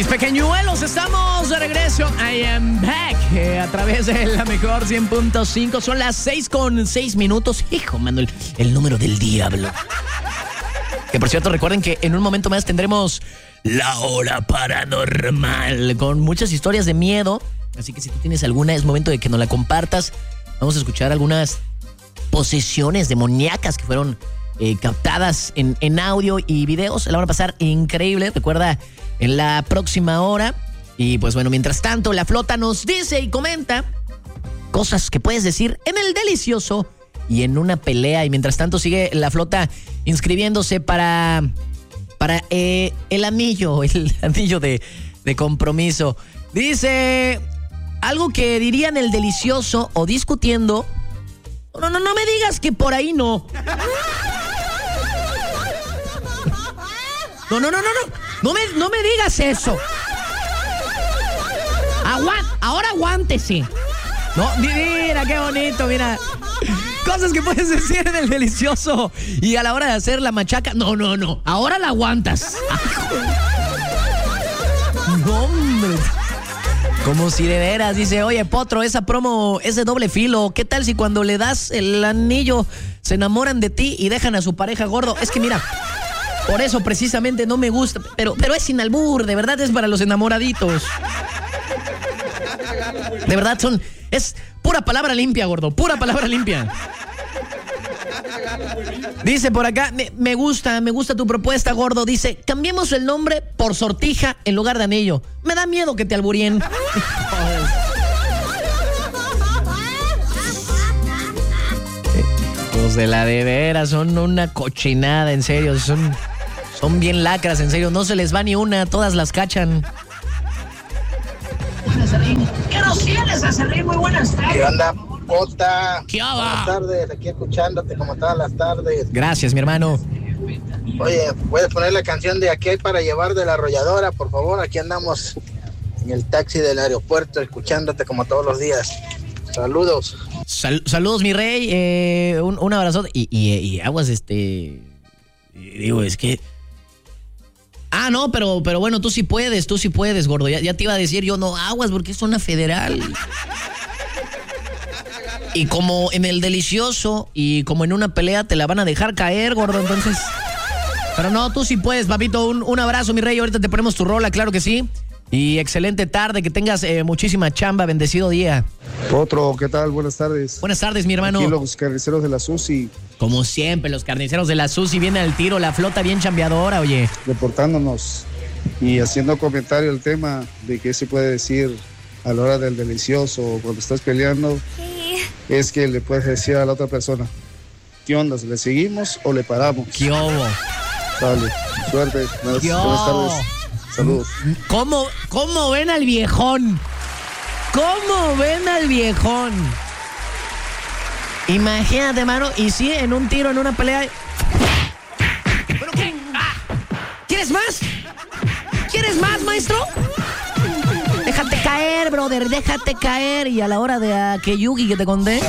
pequeñuelos, estamos de regreso. I am back a través de la mejor 100.5. Son las 6:06. Hijo, mano, el número del diablo. Que por cierto, recuerden que en un momento más tendremos la hora paranormal con muchas historias de miedo. Así que si tú tienes alguna, es momento de que nos la compartas. Vamos a escuchar algunas posesiones demoníacas que fueron captadas en audio y videos. La van a pasar increíble. Recuerda, en la próxima hora. Y pues bueno, mientras tanto, la flota nos dice y comenta cosas que puedes decir en el delicioso y en una pelea. Y mientras tanto sigue la flota inscribiéndose para el anillo de compromiso. Dice algo que dirían el delicioso o discutiendo. No me digas que por ahí no. No me digas eso. Ahora aguántese. No, mira qué bonito, mira. Cosas que puedes decir en el delicioso y a la hora de hacer la machaca. No. Ahora la aguantas. No, hombre. Como si de veras, dice, oye, Potro, esa promo es de doble filo. ¿Qué tal si cuando le das el anillo se enamoran de ti y dejan a su pareja, gordo? Es que mira, por eso precisamente no me gusta, pero es sin albur, de verdad es para los enamoraditos. De verdad es pura palabra limpia, gordo, pura palabra limpia. Dice por acá, me gusta tu propuesta, gordo. Dice, cambiemos el nombre por Sortija en lugar de anillo. Me da miedo que te alburien. Los de la de veras son una cochinada, en serio. Son bien lacras, en serio. No se les va ni una, todas las cachan. ¿Qué nos tienes, Azarín? Muy buenas tardes. ¿Qué onda, Pota? ¿Qué onda? Buenas tardes, aquí escuchándote como todas las tardes. Gracias, mi hermano. Oye, ¿puedes poner la canción de Aquí hay para llevar de La Arrolladora, por favor? Aquí andamos en el taxi del aeropuerto escuchándote como todos los días. Saludos. Saludos, mi rey. Un abrazo. Y aguas, digo, es que... Ah, no, pero bueno, tú sí puedes, gordo. Ya te iba a decir yo, no, aguas, porque es zona federal. Y como en el delicioso y como en una pelea te la van a dejar caer, gordo, entonces... Pero no, tú sí puedes, papito. Un abrazo, mi rey. Ahorita te ponemos tu rola, claro que sí. Y excelente tarde, que tengas muchísima chamba, bendecido día. Otro, ¿qué tal? Buenas tardes. Buenas tardes, mi hermano. Aquí los carniceros de la Susi. Como siempre, los carniceros de la Susi vienen al tiro, la flota bien chambeadora, oye. Reportándonos y haciendo comentario al tema de qué se puede decir a la hora del delicioso o cuando estás peleando. Es que le puedes decir a la otra persona, ¿qué onda? ¿Le seguimos o le paramos? ¿Qué hubo? Dale, suerte. Buenas tardes. Saludos. ¿Cómo ven al viejón? ¿Cómo ven al viejón? Imagínate, mano, y sí, en un tiro, en una pelea. ¿Pero qué? ¿Quieres más? ¿Quieres más, maestro? Déjate caer, brother, déjate caer. Y a la hora de Akeyuki que te conté.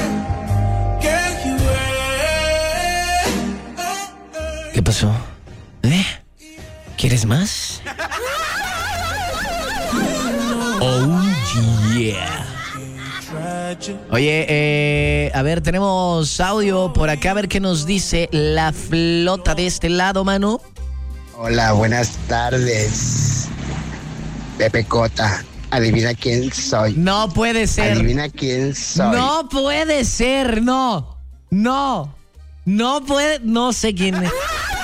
¿Qué pasó? ¿Quieres más? Oh, yeah. Oye, a ver, tenemos audio por acá, a ver qué nos dice la flota de este lado, mano. Hola, buenas tardes. Pepe Cota, adivina quién soy. No puede ser. Adivina quién soy. No puede ser, no puede, no sé quién es.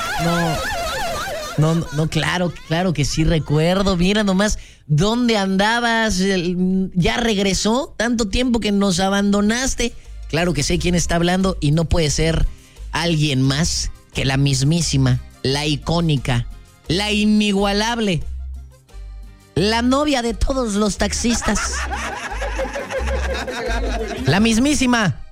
No, claro que sí recuerdo. Mira nomás, ¿dónde andabas? ¿Ya regresó? Tanto tiempo que nos abandonaste. Claro que sé quién está hablando y no puede ser alguien más que la mismísima, la icónica, la inigualable, la novia de todos los taxistas. La mismísima